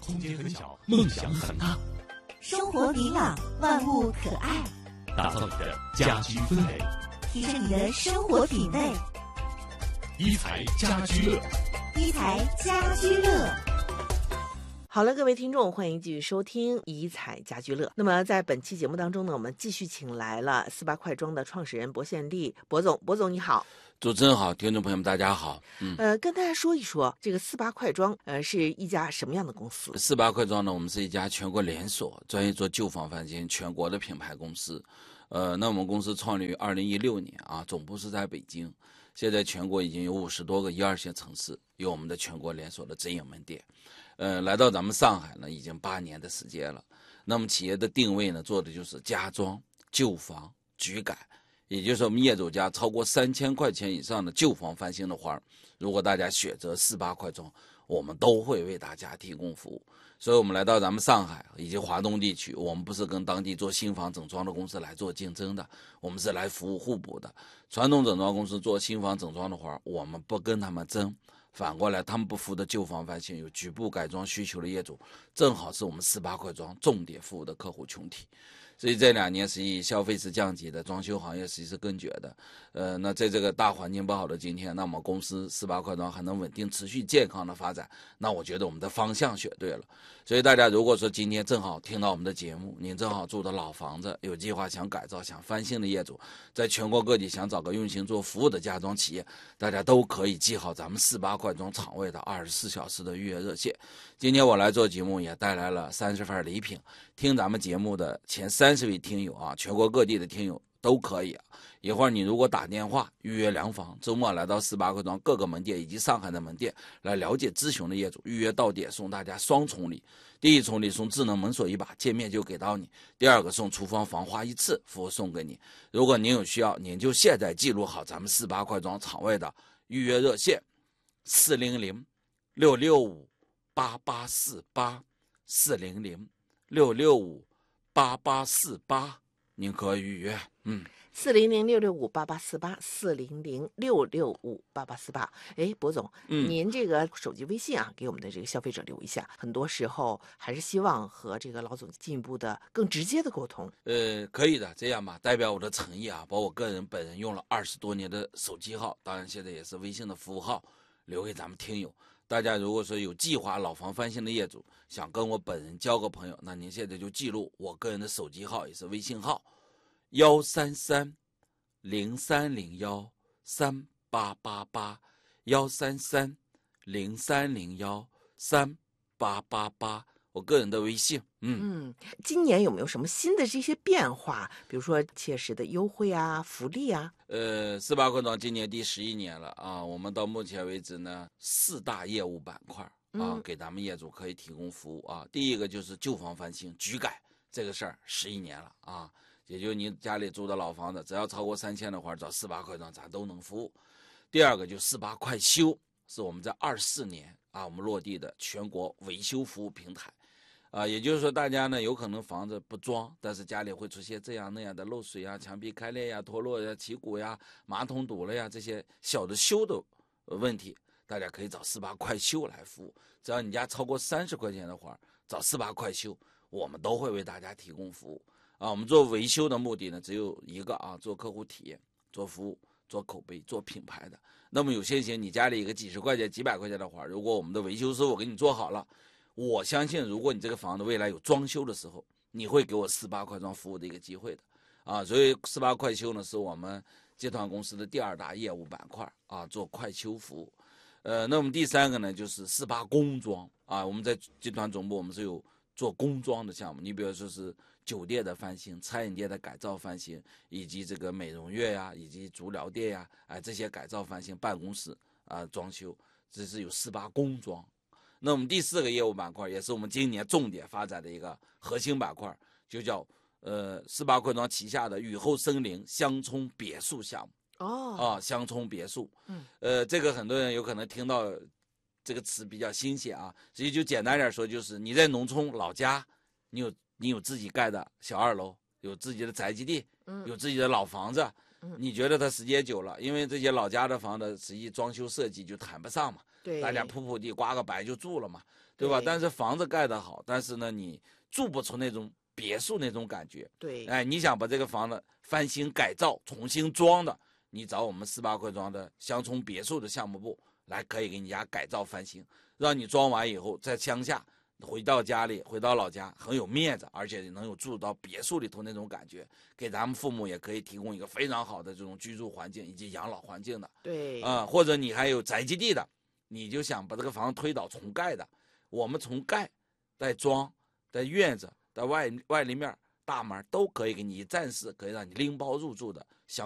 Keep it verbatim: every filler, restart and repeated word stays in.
空间很小，梦想很大。 生活明朗，万物可爱。 打造你的家居氛围， 提升你的生活品味。 一材家居乐， 一材家居乐。 好了，各位听众，欢迎继续收听怡彩家居乐。那么在本期节目当中呢，我们继续请来了四八快装的创始人薄宪利薄总。薄总你好。 主持人好，听众朋友们大家好。 嗯，呃，跟大家说一说这个四八快装，呃，是一家什么样的公司？ 四八快装呢，我们是一家全国连锁，专业做旧房翻新全国的品牌公司。呃，那我们公司创立于二零一六年啊，总部是在北京，现在全国已经有五十多个一二线城市有我们的全国连锁的直营门店。呃，来到咱们上海呢，已经八年的时间了。那么企业的定位呢，做的就是家装、旧房、局改。也就是我们业主家超过三千块钱以上的旧房翻新的话，如果大家选择四八快装，我们都会为大家提供服务。所以我们来到咱们上海以及华东地区，我们不是跟当地做新房整装的公司来做竞争的，我们是来服务互补的。传统整装公司做新房整装的话，我们不跟他们争，反过来他们不服的旧房翻新有局部改装需求的业主，正好是我们四八快装重点服务的客户群体。所以这两年实际消费是降级的，装修行业实际是更绝的。呃，那在这个大环境不好的今天，那么公司四八快装还能稳定持续健康的发展，那我觉得我们的方向选对了。所以大家如果说今天正好听到我们的节目，您正好住的老房子，有计划想改造想翻新的业主，在全国各地想找个用心做服务的家装企业，大家都可以记好咱们四八快装厂位的二十四小时的预约热线。今天我来做节目也带来了三十份礼品，听咱们节目的前三十位听友啊，全国各地的听友都可以啊。一会儿你如果打电话预约量房，周末来到四八快装各个门店以及上海的门店来了解咨询的业主，预约到点送大家双重礼。第一重礼送智能门锁一把，见面就给到你；第二个送厨房防滑一次，服务送给你。如果您有需要，您就现在记录好咱们四八快装厂位的预约热线：四零零六六五八八四八，四零零六六五八八四八，您可以预约。嗯。 四零零六六五八八四八，四零零六六五八八四八。哎，薄总，嗯，您这个手机微信啊，给我们的这个消费者留一下。很多时候还是希望和这个老总进一步的、更直接的沟通。 呃，可以的，这样吧，代表我的诚意啊，把我个人本人用了二十多年的手机号，当然现在也是微信的服务号，留给咱们听友。大家如果说有计划老房翻新的业主，想跟我本人交个朋友，那您现在就记录我个人的手机号，也是微信号。幺三三零三零幺三八八八，幺三三零三零幺三八八八，我个人的微信。嗯嗯，今年有没有什么新的这些变化？比如说切实的优惠啊、福利啊？ 呃，四八快装今年第十一年了啊，我们到目前为止呢，四大业务板块啊，嗯、给咱们业主可以提供服务啊。第一个就是旧房翻新、局改这个事儿，十一年了啊。也就是您家里住的老房子，只要超过三千的话，找四八快装咱都能服务。第二个就四八快修，是我们在二四年啊，我们落地的全国维修服务平台，啊，也就是说大家呢有可能房子不装，但是家里会出现这样那样的漏水啊、墙壁开裂呀、脱落呀、起鼓呀、马桶堵了呀这些小的修的问题，大家可以找四八快修来服务。只要你家超过三十块钱的话，找四八快修，我们都会为大家提供服务。啊，我们做维修的目的呢，只有一个啊，做客户体验，做服务，做口碑，做品牌的。那么有些些你家里一个几十块钱、几百块钱的话，如果我们的维修师傅给你做好了，我相信，如果你这个房子未来有装修的时候，你会给我四八快装服务的一个机会的。啊，所以四八快修呢，是我们集团公司的第二大业务板块啊，做快修服务。呃，那我们第三个呢，就是四八工装啊，我们在集团总部我们是有做工装的项目，你比如说是酒店的翻新、餐饮店的改造翻新，以及这个美容院呀，以及足疗店呀，哎，这些改造翻新、办公室啊装修，这是有四八工装。那我们第四个业务板块，也是我们今年重点发展的一个核心板块，就叫呃四八快装旗下的雨后森林乡村别墅项目。 哦， 啊，乡村别墅， 嗯， 呃，这个很多人有可能听到这个词比较新鲜啊，所以就简单点说，就是你在农村老家，你有你有自己盖的小二楼，有自己的宅基地， 嗯， 有自己的老房子， 嗯， 你觉得它时间久了，因为这些老家的房子实际装修设计就谈不上嘛， 对， 大家铺铺地刮个白就住了嘛，对吧？ 对但是房子盖得好，但是呢，你住不出那种别墅那种感觉。 对， 哎，你想把这个房子翻新改造、重新装的，你找我们四八块庄的乡村别墅的项目部来，可以给你家改造翻新，让你装完以后在乡下回到家里，回到老家很有面子，而且能有住到别墅里头那种感觉，给咱们父母也可以提供一个非常好的这种居住环境以及养老环境的。 对， 啊、呃，或者你还有宅基地的，你就想把这个房子推倒重盖的，我们从盖、带装、带院子、带外外立面、大门都可以给你一站式，可以让你拎包入住的。